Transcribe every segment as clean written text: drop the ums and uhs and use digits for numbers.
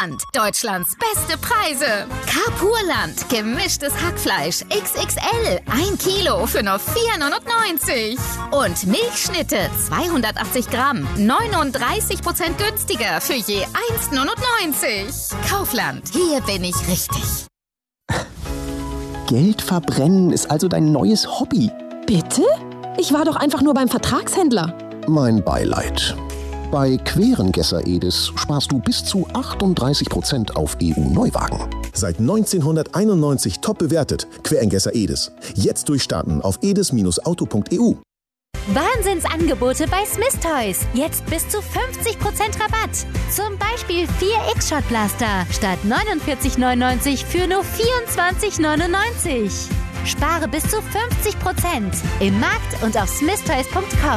Carpurland. Deutschlands beste Preise. Carpurland. Gemischtes Hackfleisch XXL. 1 Kilo für nur 4,99 €. Und Milchschnitte 280 Gramm. 39% günstiger für je 1,99 €. Kaufland. Hier bin ich richtig. Geld verbrennen ist also dein neues Hobby. Bitte? Ich war doch einfach nur beim Vertragshändler. Mein Beileid. Bei Querengesser Edis sparst du bis zu 38% auf EU-Neuwagen. Seit 1991 top bewertet. Querengesser Edis. Jetzt durchstarten auf edis-auto.eu. Wahnsinnsangebote bei Smith Toys. Jetzt bis zu 50% Rabatt. Zum Beispiel 4 X-Shot-Blaster statt 49,99 für nur 24,99. Spare bis zu 50% im Markt und auf smithtoys.com.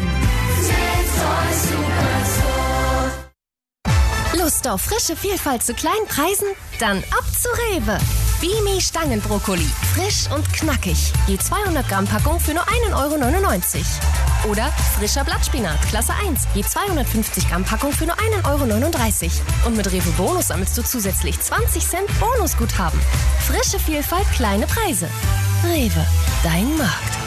Lust auf frische Vielfalt zu kleinen Preisen? Dann ab zu Rewe. Bimi Stangenbrokkoli. Frisch und knackig. Je 200 Gramm Packung für nur 1,99 €. Oder frischer Blattspinat, Klasse 1. Je 250 Gramm Packung für nur 1,39 €. Und mit Rewe Bonus sammelst du zusätzlich 20 Cent Bonusguthaben. Frische Vielfalt, kleine Preise. Rewe, dein Markt.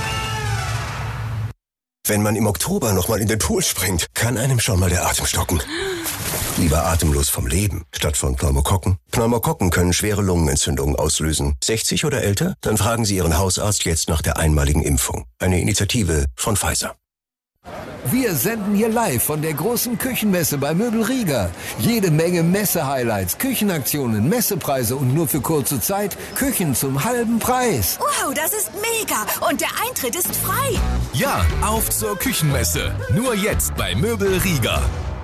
Wenn man im Oktober nochmal in den Pool springt, kann einem schon mal der Atem stocken. Lieber atemlos vom Leben, statt von Pneumokokken. Pneumokokken können schwere Lungenentzündungen auslösen. 60 oder älter? Dann fragen Sie Ihren Hausarzt jetzt nach der einmaligen Impfung. Eine Initiative von Pfizer. Wir senden hier live von der großen Küchenmesse bei Möbel Rieger. Jede Menge Messe-Highlights, Küchenaktionen, Messepreise und nur für kurze Zeit Küchen zum halben Preis. Wow, das ist mega! Und der Eintritt ist frei! Ja, auf zur Küchenmesse. Nur jetzt bei Möbel Rieger.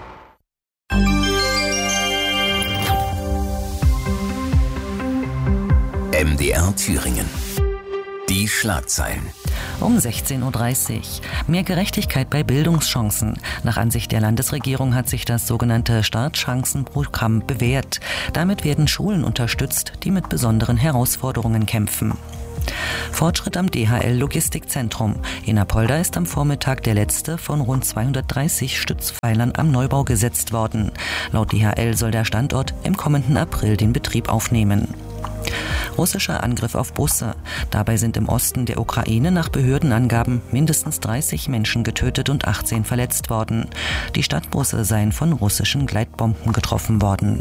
MDR Thüringen. Die Schlagzeilen. Um 16:30 Uhr. Mehr Gerechtigkeit bei Bildungschancen. Nach Ansicht der Landesregierung hat sich das sogenannte Startchancenprogramm bewährt. Damit werden Schulen unterstützt, die mit besonderen Herausforderungen kämpfen. Fortschritt am DHL-Logistikzentrum. In Apolda ist am Vormittag der letzte von rund 230 Stützpfeilern am Neubau gesetzt worden. Laut DHL soll der Standort im kommenden April den Betrieb aufnehmen. Russischer Angriff auf Busse. Dabei sind im Osten der Ukraine nach Behördenangaben mindestens 30 Menschen getötet und 18 verletzt worden. Die Stadtbusse seien von russischen Gleitbomben getroffen worden.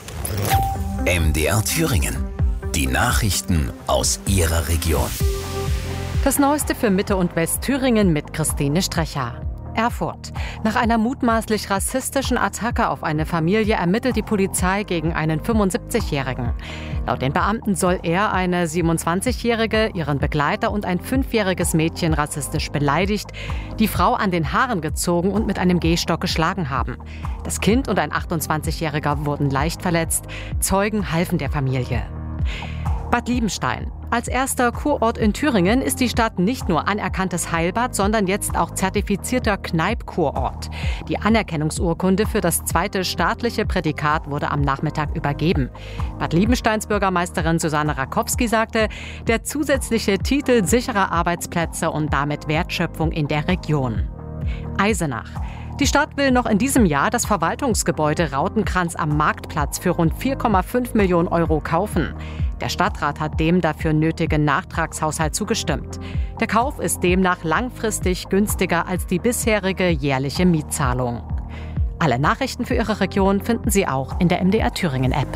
MDR Thüringen. Die Nachrichten aus Ihrer Region. Das Neueste für Mitte- und Westthüringen mit Christine Strecher. Erfurt. Nach einer mutmaßlich rassistischen Attacke auf eine Familie ermittelt die Polizei gegen einen 75-Jährigen. Laut den Beamten soll er eine 27-Jährige, ihren Begleiter und ein 5-jähriges Mädchen rassistisch beleidigt, die Frau an den Haaren gezogen und mit einem Gehstock geschlagen haben. Das Kind und ein 28-Jähriger wurden leicht verletzt. Zeugen halfen der Familie. Bad Liebenstein. Als erster Kurort in Thüringen ist die Stadt nicht nur anerkanntes Heilbad, sondern jetzt auch zertifizierter Kneipp-Kurort. Die Anerkennungsurkunde für das zweite staatliche Prädikat wurde am Nachmittag übergeben. Bad Liebensteins Bürgermeisterin Susanne Rakowski sagte, der zusätzliche Titel sichere Arbeitsplätze und damit Wertschöpfung in der Region. Eisenach. Die Stadt will noch in diesem Jahr das Verwaltungsgebäude Rautenkranz am Marktplatz für rund 4,5 Millionen € kaufen. Der Stadtrat hat dem dafür nötigen Nachtragshaushalt zugestimmt. Der Kauf ist demnach langfristig günstiger als die bisherige jährliche Mietzahlung. Alle Nachrichten für Ihre Region finden Sie auch in der MDR Thüringen App.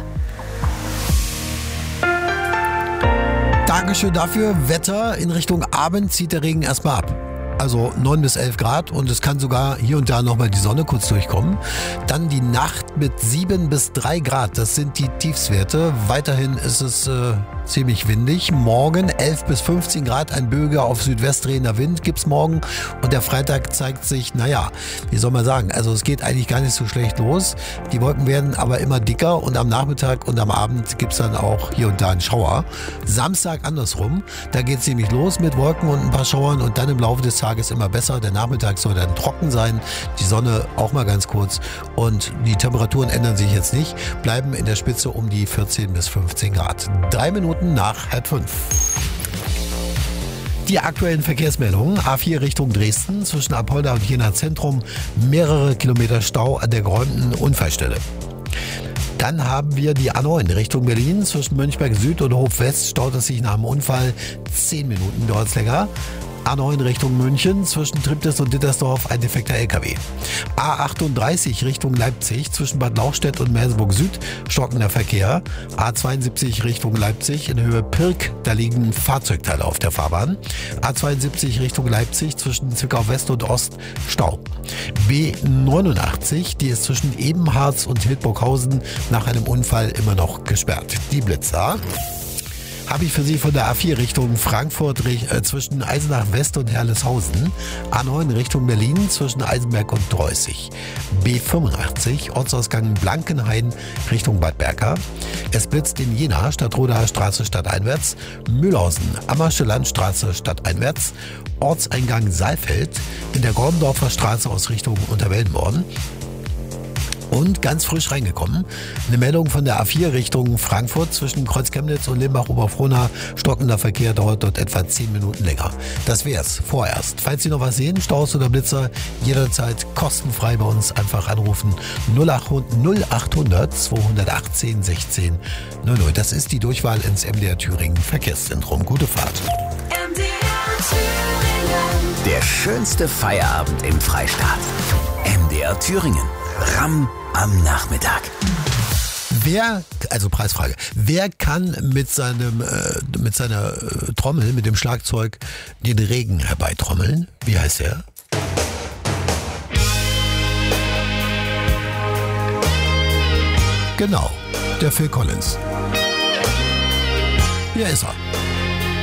Dankeschön dafür. Wetter in Richtung Abend zieht der Regen erstmal ab. Also 9 bis 11 Grad und es kann sogar hier und da nochmal die Sonne kurz durchkommen. Dann die Nacht mit 7 bis 3 Grad, das sind die Tiefswerte. Weiterhin ist es ziemlich windig. Morgen 11 bis 15 Grad, ein böiger auf Südwest drehender Wind gibt's morgen. Und der Freitag zeigt sich, naja, wie soll man sagen, also es geht eigentlich gar nicht so schlecht los. Die Wolken werden aber immer dicker und am Nachmittag und am Abend gibt's dann auch hier und da einen Schauer. Samstag andersrum, da geht's nämlich los mit Wolken und ein paar Schauern und dann im Laufe des Tages immer besser. Der Nachmittag soll dann trocken sein, die Sonne auch mal ganz kurz und die Temperaturen ändern sich jetzt nicht, bleiben in der Spitze um die 14 bis 15 Grad. 3 Minuten nach 4:30. Die aktuellen Verkehrsmeldungen. A4 Richtung Dresden, zwischen Apolda und Jena Zentrum, mehrere Kilometer Stau an der geräumten Unfallstelle. Dann haben wir die A9 Richtung Berlin. Zwischen Mönchberg Süd und Hof West staut es sich nach dem Unfall. 10 Minuten dauert es länger. A9 Richtung München, zwischen Triptis und Dittersdorf ein defekter LKW. A38 Richtung Leipzig, zwischen Bad Lauchstädt und Merseburg Süd stockender Verkehr. A72 Richtung Leipzig in Höhe Pirk, da liegen Fahrzeugteile auf der Fahrbahn. A72 Richtung Leipzig, zwischen Zwickau West und Ost Stau. B89, die ist zwischen Ebenharz und Hildburghausen nach einem Unfall immer noch gesperrt. Die Blitzer habe ich für Sie von der A4 Richtung Frankfurt zwischen Eisenach West und Herleshausen. A9 Richtung Berlin zwischen Eisenberg und Dreußig. B85 Ortsausgang Blankenhain Richtung Bad Berka. Es blitzt in Jena Stadtrodaer Straße stadteinwärts. Mühlhausen Ammersche Landstraße stadteinwärts. Ortseingang Saalfeld in der Gormdorfer Straße aus Richtung Unterweldenborn. Und ganz frisch reingekommen, eine Meldung von der A4 Richtung Frankfurt zwischen Kreuz-Chemnitz und Limbach-Oberfrohna. Stockender Verkehr dauert dort etwa 10 Minuten länger. Das wär's vorerst. Falls Sie noch was sehen, Staus oder Blitzer, jederzeit kostenfrei bei uns einfach anrufen. 0800 218 16 00. Das ist die Durchwahl ins MDR Thüringen Verkehrszentrum. Gute Fahrt. Der schönste Feierabend im Freistaat. MDR Thüringen. Ramm am Nachmittag. Preisfrage, wer kann mit seiner Trommel, mit dem Schlagzeug, den Regen herbeitrommeln? Wie heißt er? Genau, der Phil Collins. Hier ist er.